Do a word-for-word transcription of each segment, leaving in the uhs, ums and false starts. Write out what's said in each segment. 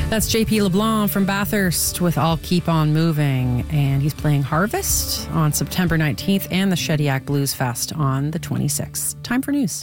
That's J P LeBlanc from Bathurst with I'll Keep On Moving. And he's playing Harvest on September nineteenth and the Shediac Blues Fest on the twenty-sixth. Time for news.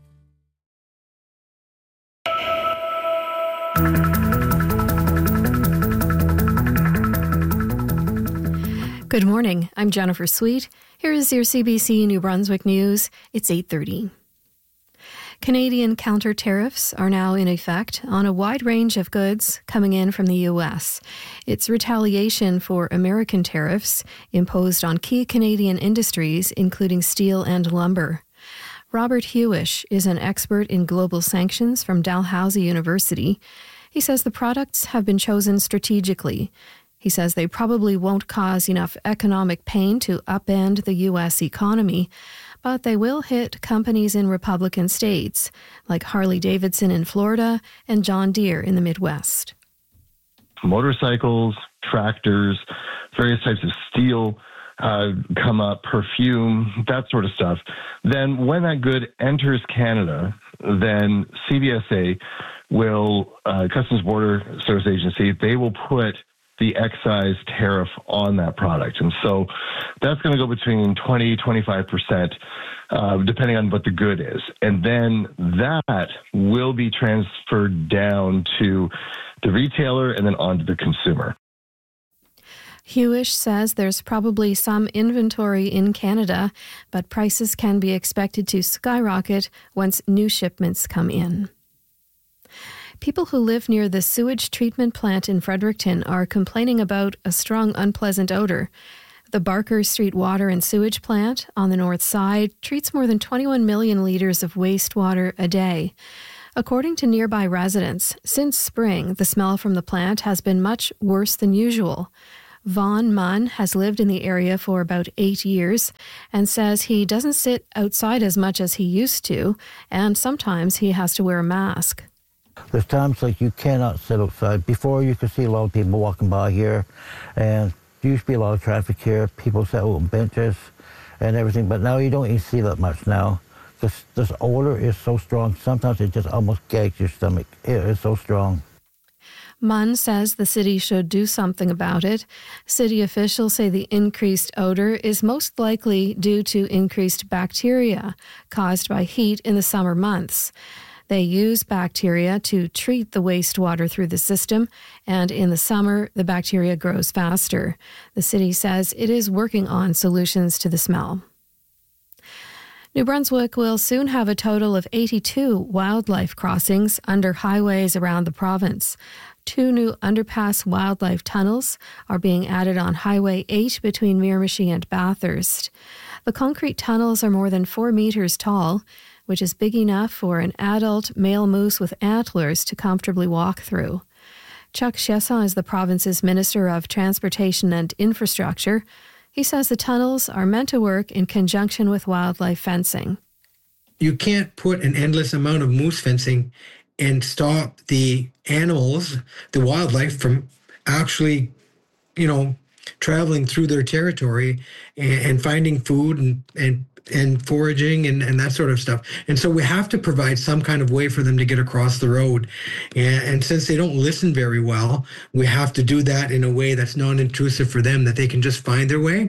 Good morning. I'm Jennifer Sweet. Here is your C B C New Brunswick news. It's eight thirty. Canadian counter tariffs are now in effect on a wide range of goods coming in from the U S. It's retaliation for American tariffs imposed on key Canadian industries, including steel and lumber. Robert Hewish is an expert in global sanctions from Dalhousie University. He says the products have been chosen strategically. He says they probably won't cause enough economic pain to upend the U S economy, but they will hit companies in Republican states like Harley-Davidson in Florida and John Deere in the Midwest. Motorcycles, tractors, various types of steel uh, come up, perfume, that sort of stuff. Then when that good enters Canada, then C B S A will, uh, Customs Border Service Agency, they will put the excise tariff on that product. And so that's going to go between twenty, twenty-five percent, uh, depending on what the good is. And then that will be transferred down to the retailer and then on to the consumer. Hewish says there's probably some inventory in Canada, but prices can be expected to skyrocket once new shipments come in. People who live near the sewage treatment plant in Fredericton are complaining about a strong, unpleasant odor. The Barker Street Water and Sewage Plant on the north side treats more than twenty-one million litres of wastewater a day. According to nearby residents, since spring, the smell from the plant has been much worse than usual. Vaughn Munn has lived in the area for about eight years and says he doesn't sit outside as much as he used to, and sometimes he has to wear a mask. There's times like you cannot sit outside. Before you could see a lot of people walking by here, and there used to be a lot of traffic here. People sat out on benches and everything, but now you don't even see that much now. This, this odor is so strong, sometimes it just almost gags your stomach. It is so strong. Munn says the city should do something about it. City officials say the increased odor is most likely due to increased bacteria caused by heat in the summer months. They use bacteria to treat the wastewater through the system, and in the summer, the bacteria grows faster. The city says it is working on solutions to the smell. New Brunswick will soon have a total of eighty-two wildlife crossings under highways around the province. Two new underpass wildlife tunnels are being added on Highway eight between Miramichi and Bathurst. The concrete tunnels are more than four metres tall, which is big enough for an adult male moose with antlers to comfortably walk through. Chuck Chesson is the province's Minister of Transportation and Infrastructure. He says the tunnels are meant to work in conjunction with wildlife fencing. You can't put an endless amount of moose fencing and stop the animals, the wildlife, from actually, you know, traveling through their territory and, and finding food and, and and foraging and, and that sort of stuff. And so we have to provide some kind of way for them to get across the road. And, and since they don't listen very well, we have to do that in a way that's non-intrusive for them, that they can just find their way.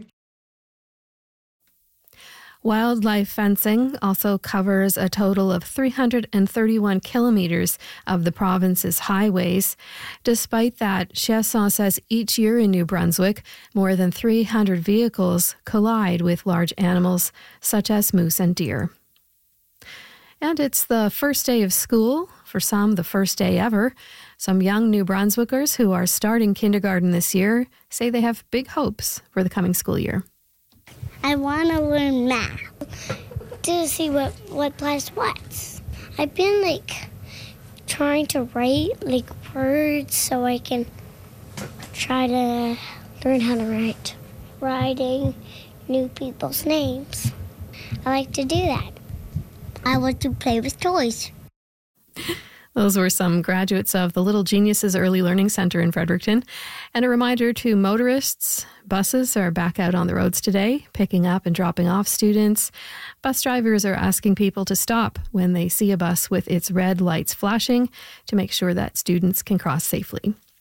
Wildlife fencing also covers a total of three hundred thirty-one kilometres of the province's highways. Despite that, Chesson says each year in New Brunswick, more than three hundred vehicles collide with large animals such as moose and deer. And it's the first day of school, for some the first day ever. Some young New Brunswickers who are starting kindergarten this year say they have big hopes for the coming school year. I want to learn math to see what, what plus what. I've been, like, trying to write, like, words so I can try to learn how to write. Writing new people's names. I like to do that. I like to play with toys. Those were some graduates of the Little Geniuses Early Learning Centre in Fredericton. And a reminder to motorists, buses are back out on the roads today, picking up and dropping off students. Bus drivers are asking people to stop when they see a bus with its red lights flashing to make sure that students can cross safely.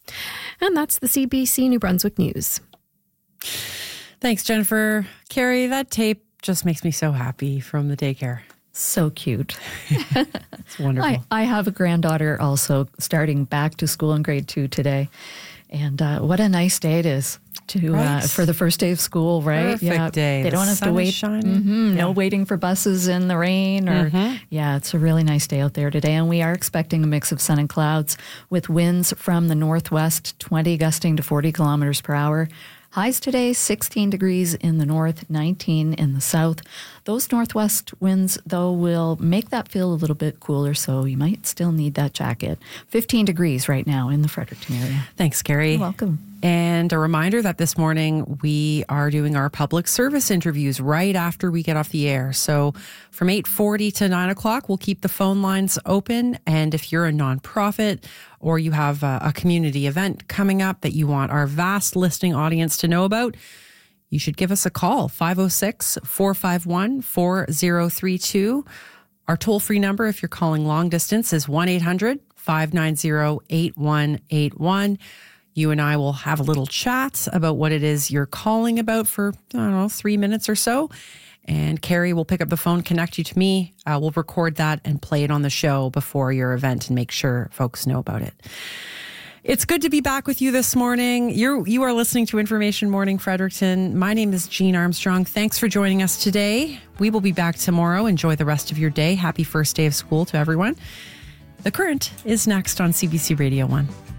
And that's the C B C New Brunswick News. Thanks, Jennifer. Carrie, that tape just makes me so happy from the daycare. So cute. It's wonderful. I, I have a granddaughter also starting back to school in grade two today. And uh, what a nice day it is to Right. uh, for the first day of school, right? Perfect yeah, day. They The don't have sun to is wait. shining. Mhm, Yeah. No waiting for buses in the rain. Or yeah, it's a really nice day out there today. And we are expecting a mix of sun and clouds with winds from the northwest, twenty gusting to forty kilometers per hour. Highs today, sixteen degrees in the north, nineteen in the south. Those northwest winds, though, will make that feel a little bit cooler, so you might still need that jacket. fifteen degrees right now in the Fredericton area. Thanks, Carrie. You're welcome. And a reminder that this morning we are doing our public service interviews right after we get off the air. So from eight forty to nine o'clock, we'll keep the phone lines open. And if you're a nonprofit or you have a, a community event coming up that you want our vast listening audience to know about, you should give us a call, five oh six, four five one, four oh three two. Our toll-free number, if you're calling long distance, is one eight hundred, five nine zero, eight one eight one. You and I will have a little chat about what it is you're calling about for, I don't know, three minutes or so. And Carrie will pick up the phone, connect you to me. Uh, we'll record that and play it on the show before your event and make sure folks know about it. It's good to be back with you this morning. You're, you are listening to Information Morning Fredericton. My name is Jean Armstrong. Thanks for joining us today. We will be back tomorrow. Enjoy the rest of your day. Happy first day of school to everyone. The Current is next on C B C Radio one.